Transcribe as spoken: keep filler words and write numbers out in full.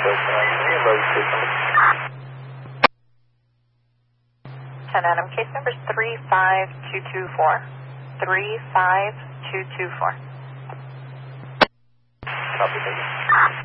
ten Adam, case number is three five two two four. three five two two four. Copy, thank you.